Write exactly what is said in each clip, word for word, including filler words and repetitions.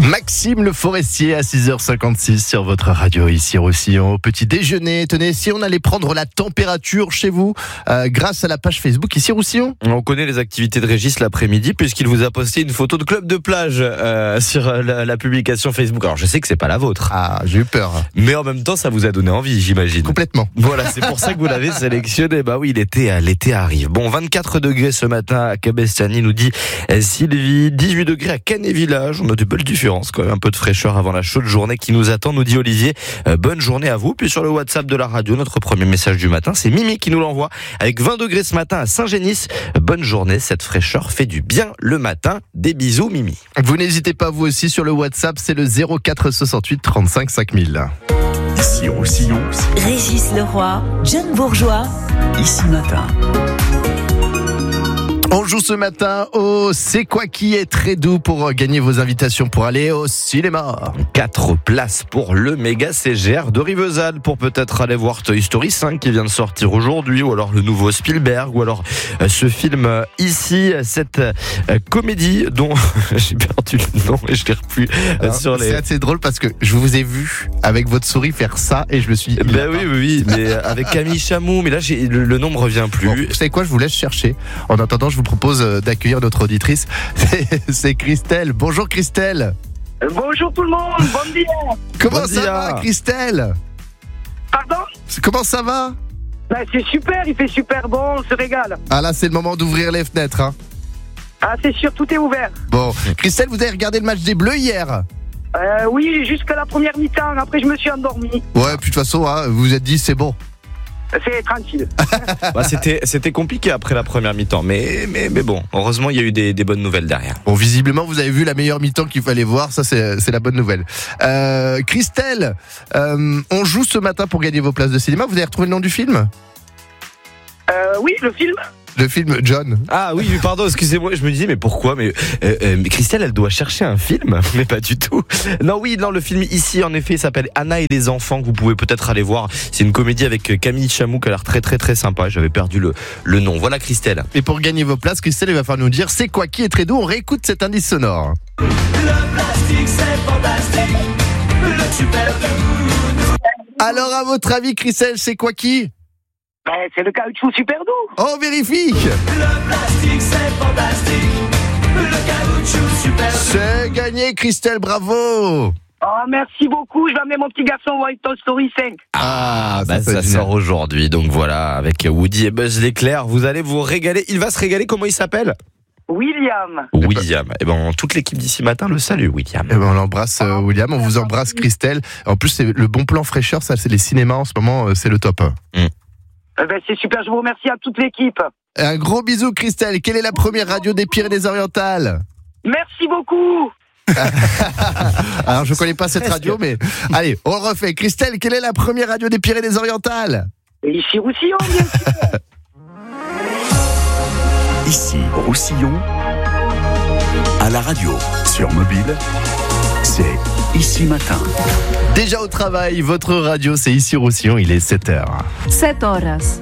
Maxime Le Forestier à six heures cinquante-six sur votre radio ici Roussillon. Au petit déjeuner, tenez, si on allait prendre la température chez vous euh, grâce à la page Facebook ici Roussillon. On connaît les activités de Régis l'après-midi puisqu'il vous a posté une photo de club de plage euh, sur la, la publication Facebook. Alors je sais que c'est pas la vôtre. Ah, j'ai eu peur. Mais en même temps, ça vous a donné envie, j'imagine. Complètement. Voilà, c'est pour ça que vous l'avez sélectionné. Bah oui, l'été, l'été arrive. Bon, vingt-quatre degrés ce matin à Cabestany, nous dit Sylvie. dix-huit degrés à Canet-Village. On a de belles différences. Quand même un peu de fraîcheur avant la chaude journée qui nous attend, nous dit Olivier. Euh, bonne journée à vous. Puis sur le WhatsApp de la radio, notre premier message du matin, c'est Mimi qui nous l'envoie avec vingt degrés ce matin à Saint-Génis. Bonne journée, cette fraîcheur fait du bien le matin. Des bisous Mimi. Vous n'hésitez pas vous aussi sur le WhatsApp, c'est le zéro quatre soixante-huit trente-cinq cinq mille. Ici Roussillon, Régis Leroy, John Bourgeois, ici matin. On joue ce matin au C'est quoi qui est très doux pour gagner vos invitations pour aller au cinéma. Quatre places pour le méga C G R de Rivesaltes pour peut-être aller voir Toy Story cinq qui vient de sortir aujourd'hui, ou alors le nouveau Spielberg, ou alors euh, ce film euh, ici, cette euh, comédie dont j'ai perdu le nom et je l'ai repris euh, Alors, sur les... C'est assez drôle parce que je vous ai vu avec votre souris faire ça et je me suis dit... Ben oui, oui, oui, mais avec Camille Chamou, mais là j'ai, le, le nom me revient plus. Bon, vous savez quoi, je vous laisse chercher. En attendant, je vous propose d'accueillir notre auditrice. C'est, c'est Christelle. Bonjour Christelle. Bonjour tout le monde, bon dia. Comment Bon ça dia. va Christelle? Pardon? Comment ça va? Ben, c'est super, il fait super bon, on se régale. Ah là, c'est le moment d'ouvrir les fenêtres. Hein. Ah, c'est sûr, tout est ouvert. Bon, Christelle, vous avez regardé le match des Bleus hier? Euh, oui, jusqu'à la première mi-temps, après je me suis endormi. Ouais, puis de toute façon, hein, vous vous êtes dit c'est bon. C'est tranquille. Bah, c'était, c'était compliqué après la première mi-temps, mais, mais, mais bon, heureusement il y a eu des, des bonnes nouvelles derrière. Bon, visiblement, vous avez vu la meilleure mi-temps qu'il fallait voir. Ça, c'est, c'est la bonne nouvelle. Euh, Christelle, euh, on joue ce matin pour gagner vos places de cinéma. Vous avez retrouvé le nom du film? Euh, oui, le film. Le film John. Ah oui, pardon, excusez-moi, je me disais mais pourquoi mais, euh, euh, mais Christelle, elle doit chercher un film, mais pas du tout. Non, oui, non, le film ici, en effet, s'appelle Anna et les enfants, que vous pouvez peut-être aller voir. C'est une comédie avec Camille Chamou qui a l'air très très très sympa. J'avais perdu le, le nom. Voilà Christelle. Et pour gagner vos places, Christelle, il va falloir nous dire c'est quoi qui est très doux. On réécoute cet indice sonore. Le plastique c'est fantastique, le super doux. Alors, à votre avis, Christelle, c'est quoi qui? Ben, c'est le caoutchouc super doux. On vérifie. Le plastique c'est fantastique, le caoutchouc super doux. C'est gagné, Christelle, bravo. Oh, merci beaucoup, je vais amener mon petit garçon voir Toy Story cinq. Ah, bah, ça ça peut être sort aujourd'hui. Donc voilà, avec Woody et Buzz l'éclair, vous allez vous régaler. Il va se régaler, comment il s'appelle? William. William. Et ben, toute l'équipe d'ici matin le salue, William. Eh ben, on l'embrasse, euh, William. On vous embrasse, Christelle. En plus, c'est le bon plan fraîcheur. Ça, c'est les cinémas en ce moment. euh, C'est le top. Mm. Eh ben, c'est super, je vous remercie à toute l'équipe. Un gros bisou, Christelle. Quelle est la première radio des Pyrénées-Orientales? Merci beaucoup. Alors, je connais pas cette radio, mais allez, on le refait. Christelle, quelle est la première radio des Pyrénées-Orientales? Et ici Roussillon, bien sûr. Ici Roussillon, à la radio, sur mobile, c'est ici matin. Déjà au travail, votre radio, c'est ici Roussillon. Il est sept heures. sept horas.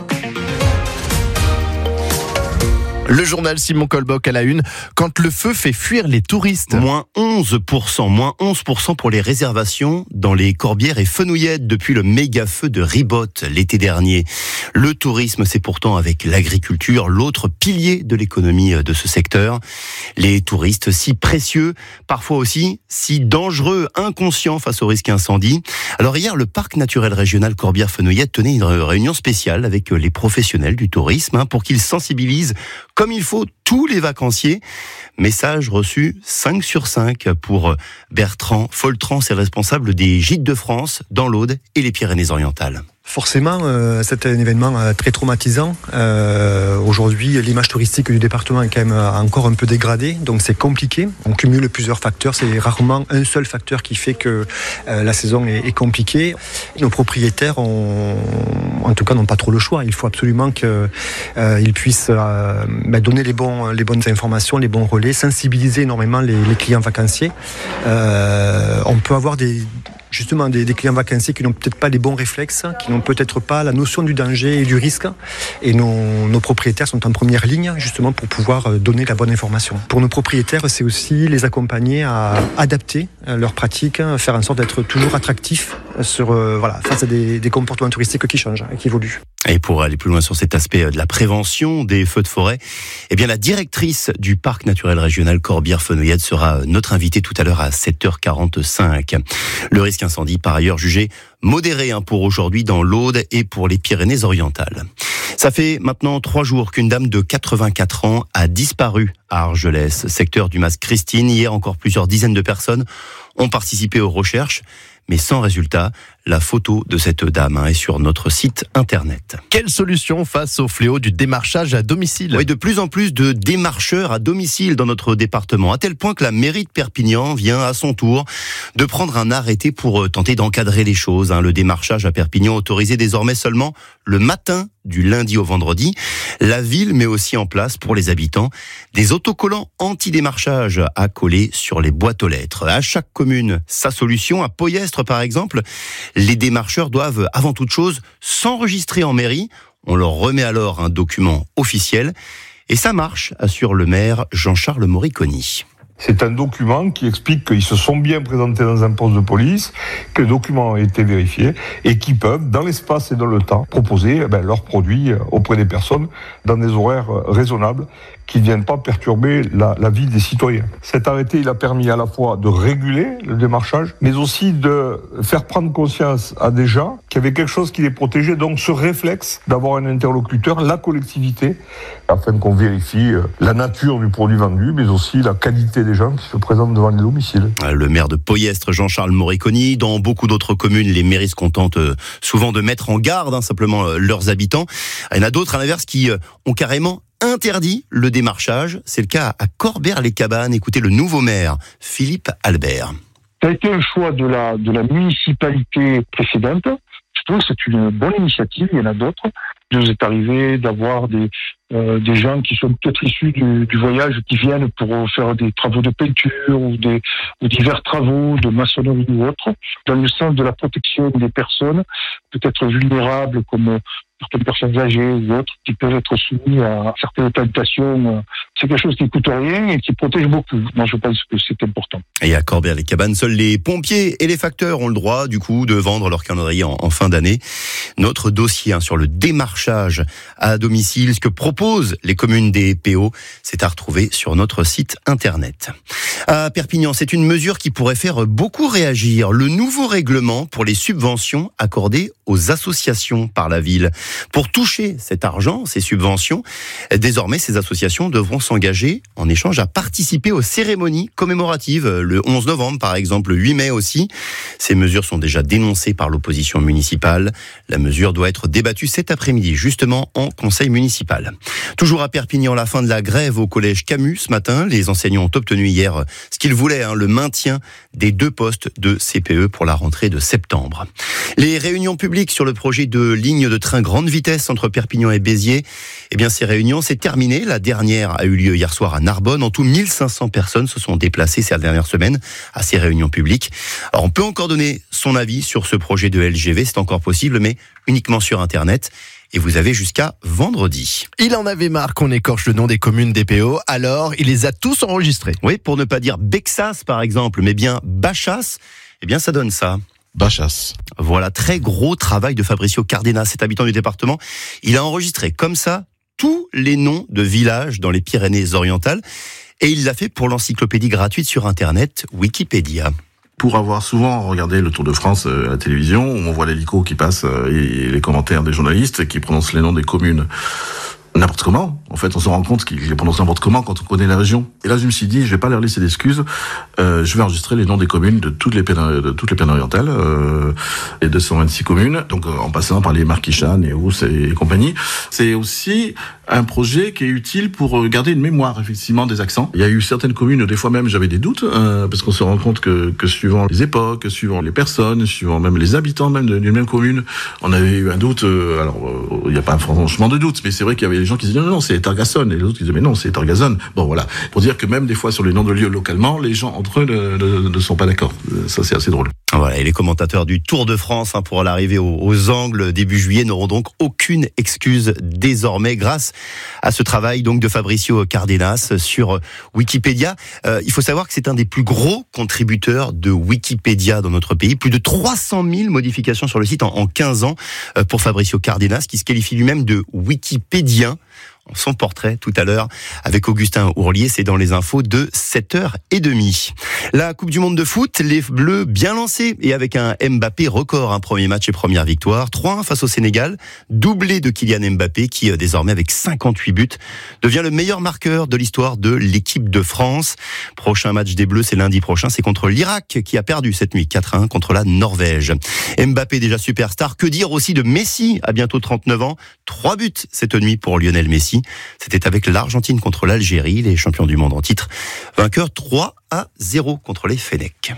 Le journal Simon Colboc à la une. Quand le feu fait fuir les touristes. Moins onze pour cent, moins onze pour cent pour les réservations dans les Corbières et Fenouillettes depuis le méga feu de Ribotte l'été dernier. Le tourisme, c'est pourtant avec l'agriculture l'autre pilier de l'économie de ce secteur. Les touristes si précieux, parfois aussi si dangereux, inconscients face au risque incendie. Alors hier, le parc naturel régional Corbières-Fenouillettes tenait une réunion spéciale avec les professionnels du tourisme hein, pour qu'ils sensibilisent comme il faut tous les vacanciers. Message reçu cinq sur cinq pour Bertrand Foltran, c'est le responsable des Gîtes de France dans l'Aude et les Pyrénées-Orientales. Forcément, euh, c'est un événement euh, très traumatisant. Euh, aujourd'hui, l'image touristique du département est quand même euh, encore un peu dégradée, donc c'est compliqué. On cumule plusieurs facteurs, c'est rarement un seul facteur qui fait que euh, la saison est, est compliquée. Nos propriétaires, ont, en tout cas, n'ont pas trop le choix. Il faut absolument qu'ils euh, puissent euh, bah, donner les, bons, les bonnes informations, les bons relais, sensibiliser énormément les, les clients vacanciers. Euh, on peut avoir des justement des, des clients vacanciers qui n'ont peut-être pas les bons réflexes, qui n'ont peut-être pas la notion du danger et du risque. Et nos, nos propriétaires sont en première ligne justement pour pouvoir donner la bonne information. Pour nos propriétaires, c'est aussi les accompagner à adapter leurs pratiques, faire en sorte d'être toujours attractifs sur, euh, voilà, face à des, des comportements touristiques qui changent et qui évoluent. Et pour aller plus loin sur cet aspect de la prévention des feux de forêt, eh bien la directrice du parc naturel régional Corbière-Fenouillade sera notre invitée tout à l'heure à sept heures quarante-cinq. Le risque incendie, par ailleurs, jugé modéré hein, pour aujourd'hui dans l'Aude et pour les Pyrénées-Orientales. Ça fait maintenant trois jours qu'une dame de quatre-vingt-quatre ans a disparu à Argelès, secteur du Mas Christine. Hier, encore plusieurs dizaines de personnes ont participé aux recherches, mais sans résultat. La photo de cette dame hein, est sur notre site internet. Quelle solution face au fléau du démarchage à domicile ? Oui, de plus en plus de démarcheurs à domicile dans notre département, à tel point que la mairie de Perpignan vient à son tour de prendre un arrêté pour tenter d'encadrer les choses. Le démarchage à Perpignan autorisé désormais seulement le matin du lundi au vendredi. La ville met aussi en place pour les habitants des autocollants anti-démarchage à coller sur les boîtes aux lettres. À chaque commune, sa solution. À Poyestre, par exemple, les démarcheurs doivent, avant toute chose, s'enregistrer en mairie. On leur remet alors un document officiel. Et ça marche, assure le maire Jean-Charles Moriconi. C'est un document qui explique qu'ils se sont bien présentés dans un poste de police, que le document a été vérifié et qu'ils peuvent, dans l'espace et dans le temps, proposer eh ben, leurs produits auprès des personnes dans des horaires raisonnables qui ne viennent pas perturber la, la vie des citoyens. Cet arrêté, il a permis à la fois de réguler le démarchage, mais aussi de faire prendre conscience à des gens qu'il y avait quelque chose qui les protégeait, donc ce réflexe d'avoir un interlocuteur, la collectivité, afin qu'on vérifie la nature du produit vendu, mais aussi la qualité des gens qui se présentent devant les domiciles. Le maire de Poyestre, Jean-Charles Moriconi. Dans beaucoup d'autres communes, les mairies se contentent souvent de mettre en garde hein, simplement leurs habitants. Il y en a d'autres, à l'inverse, qui ont carrément interdit le démarchage. C'est le cas à Corbière-les-Cabanes. Écoutez le nouveau maire, Philippe Albert. Ça a été un choix de la, de la municipalité précédente. Je trouve que c'est une bonne initiative, il y en a d'autres. Il nous est arrivé d'avoir des, euh, des gens qui sont peut-être issus du, du voyage, qui viennent pour faire des travaux de peinture ou, des, ou divers travaux de maçonnerie ou autres, dans le sens de la protection des personnes, peut-être vulnérables comme certaines personnes âgées ou autres, qui peuvent être soumis à certaines tentations. C'est quelque chose qui ne coûte rien et qui protège beaucoup. Moi, je pense que c'est important. Et à Corbière-les-Cabanes, seuls les pompiers et les facteurs ont le droit, du coup, de vendre leur calendrier en, en fin d'année. Notre dossier hein, sur le démarchage à domicile, ce que proposent les communes des P O, c'est à retrouver sur notre site internet. À Perpignan, c'est une mesure qui pourrait faire beaucoup réagir. Le nouveau règlement pour les subventions accordées aux associations par la ville. Pour toucher cet argent, ces subventions, désormais, ces associations devront s'engager en échange à participer aux cérémonies commémoratives, le onze novembre par exemple, le huit mai aussi. Ces mesures sont déjà dénoncées par l'opposition municipale. La mesure doit être débattue cet après-midi, justement en conseil municipal. Toujours à Perpignan, la fin de la grève au collège Camus ce matin. Les enseignants ont obtenu hier ce qu'ils voulaient, hein, le maintien des deux postes de C P E pour la rentrée de septembre. Les réunions publiques sur le projet de ligne de train grande vitesse entre Perpignan et Béziers, eh bien ces réunions, c'est terminé. La dernière a eu lieu hier soir à Narbonne. En tout, mille cinq cents personnes se sont déplacées ces dernières semaines à ces réunions publiques. Alors on peut encore donner son avis sur ce projet de L G V, c'est encore possible, mais uniquement sur Internet. Et vous avez jusqu'à vendredi. Il en avait marre qu'on écorche le nom des communes des P O, alors il les a tous enregistrés. Oui, pour ne pas dire Bexas par exemple, mais bien Bachas, eh bien ça donne ça. Bachas. Voilà, très gros travail de Fabricio Cardena, cet habitant du département. Il a enregistré comme ça tous les noms de villages dans les Pyrénées-Orientales et il l'a fait pour l'encyclopédie gratuite sur Internet, Wikipédia. Pour avoir souvent regardé le Tour de France à la télévision, où on voit l'hélico qui passe et les commentaires des journalistes qui prononcent les noms des communes n'importe comment. En fait, on se rend compte qu'ils les prononcent n'importe comment quand on connaît la région. Et là, je me suis dit, je vais pas leur laisser d'excuses. Euh, je vais enregistrer les noms des communes de toutes les Pyrénées, de toutes les Pyrénées-Orientales, euh, les deux cent vingt-six communes. Donc, euh, en passant par les Marquichane et Rousse et, et compagnie. C'est aussi un projet qui est utile pour garder une mémoire, effectivement, des accents. Il y a eu certaines communes, des fois même, j'avais des doutes, euh, parce qu'on se rend compte que, que suivant les époques, suivant les personnes, suivant même les habitants même d'une même commune, on avait eu un doute. Euh, alors, il euh, n'y a pas franchement de doute, mais c'est vrai qu'il y avait y a des gens qui se disent non, non, c'est Targassonne, et les autres qui disent mais non, c'est Targazone. Bon, voilà. Pour dire que même des fois sur les noms de lieux localement, les gens entre eux ne, ne, ne sont pas d'accord. Ça, c'est assez drôle. Voilà, et les commentateurs du Tour de France hein, pour l'arrivée aux, aux Angles début juillet n'auront donc aucune excuse désormais grâce à ce travail donc de Fabricio Cardenas sur Wikipédia. Euh, il faut savoir que c'est un des plus gros contributeurs de Wikipédia dans notre pays. Plus de trois cent mille modifications sur le site en, en quinze ans euh, pour Fabricio Cardenas qui se qualifie lui-même de Wikipédien. Son portrait tout à l'heure avec Augustin Ourlier, c'est dans les infos de sept heures trente. La Coupe du Monde de foot, les Bleus bien lancés et avec un Mbappé record, un premier match et première victoire, trois un face au Sénégal, doublé de Kylian Mbappé qui désormais avec cinquante-huit buts devient le meilleur marqueur de l'histoire de l'équipe de France. Prochain match des Bleus, c'est lundi prochain, c'est contre l'Irak qui a perdu cette nuit quatre un contre la Norvège. Mbappé déjà superstar, que dire aussi de Messi à bientôt trente-neuf ans, trois buts cette nuit pour Lionel Messi. C'était avec l'Argentine contre l'Algérie, les champions du monde en titre, vainqueurs trois à zéro contre les Fennecs.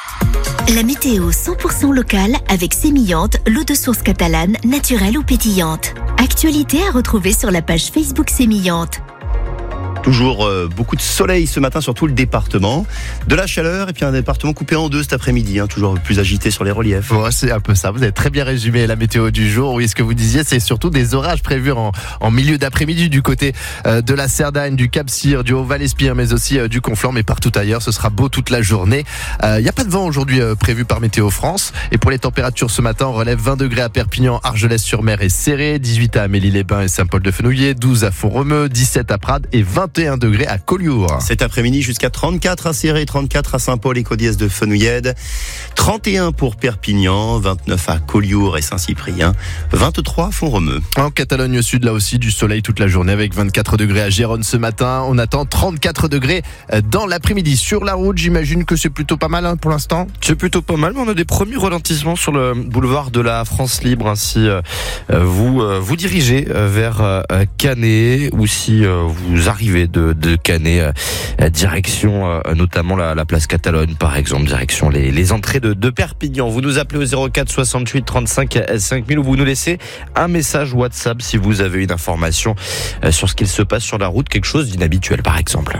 La météo cent pour cent locale avec Sémillante, l'eau de source catalane, naturelle ou pétillante. Actualité à retrouver sur la page Facebook Sémillante. Toujours euh, beaucoup de soleil ce matin sur tout le département, de la chaleur et puis un département coupé en deux cet après-midi, hein, toujours plus agité sur les reliefs. Ouais, c'est un peu ça, vous avez très bien résumé la météo du jour. Oui, ce que vous disiez, c'est surtout des orages prévus en, en milieu d'après-midi du côté euh, de la Cerdagne, du Cap-Cyr, du Haut-Val-Espire, mais aussi euh, du Conflans, mais partout ailleurs, ce sera beau toute la journée. Il euh, n'y a pas de vent aujourd'hui euh, prévu par Météo France. Et pour les températures ce matin, on relève vingt degrés à Perpignan, Argelès-sur-Mer et Céré, dix-huit à Amélie-les-Bains et Saint-Paul-de-Fenouillet, douze à Font-Romeu, dix-sept à Prades et vingt et un degrés à Collioure. Cet après-midi jusqu'à trente-quatre à Céré, trente-quatre à Saint-Paul et Codiès de Fenouillède, trente et un pour Perpignan, vingt-neuf à Collioure et Saint-Cyprien, vingt-trois à Font-Romeu. En Catalogne Sud, là aussi, du soleil toute la journée avec vingt-quatre degrés à Gérone ce matin. On attend trente-quatre degrés dans l'après-midi. Sur la route, j'imagine que c'est plutôt pas mal hein, pour l'instant. C'est plutôt pas mal, mais on a des premiers ralentissements sur le boulevard de la France Libre. Ainsi, euh, vous euh, vous dirigez vers euh, Canet ou si euh, vous arrivez de, de Canet, euh, direction euh, notamment la, la place Catalogne, par exemple, direction les, les entrées de, de Perpignan. Vous nous appelez au zéro quatre soixante-huit trente-cinq cinq mille ou vous nous laissez un message WhatsApp si vous avez une information euh, sur ce qu'il se passe sur la route, quelque chose d'inhabituel, par exemple.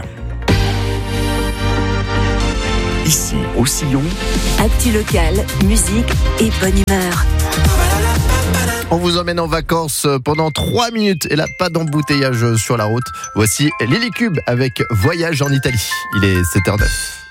Ici, au Sillon, Actu locale, musique et bonne humeur. On vous emmène en vacances pendant trois minutes et là, pas d'embouteillage sur la route. Voici Lily Cube avec Voyage en Italie. Il est sept heures zéro neuf.